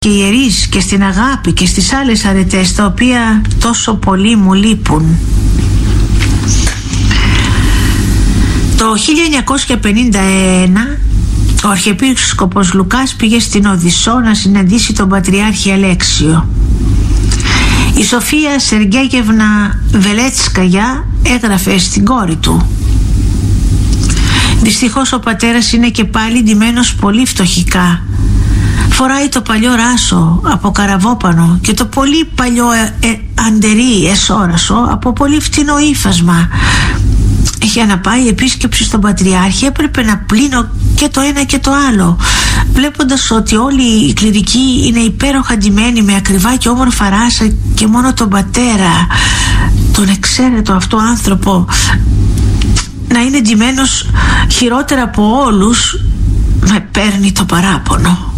και ιερείς και στην αγάπη και στις άλλες αρετές, τα οποία τόσο πολύ μου λείπουν. Το 1951 ο Αρχιεπίσκοπος Λουκάς πήγε στην Οδυσσό να συναντήσει τον Πατριάρχη Αλέξιο. Η Σοφία Σεργέγευνα Βελέτσκαγια έγραφε στην κόρη του: «Δυστυχώς ο πατέρας είναι και πάλι ντυμένος πολύ φτωχικά. Φοράει το παλιό ράσο από καραβόπανο και το πολύ παλιό αντερί εσόρασο από πολύ φτηνό ύφασμα. Για να πάει επίσκεψη στον Πατριάρχη έπρεπε να πλύνω και το ένα και το άλλο. Βλέποντας ότι όλοι οι κληρικοί είναι υπέροχα ντυμένοι με ακριβά και όμορφα ράσα και μόνο τον πατέρα, τον εξαίρετο αυτό άνθρωπο, να είναι ντυμένος χειρότερα από όλους, με παίρνει το παράπονο».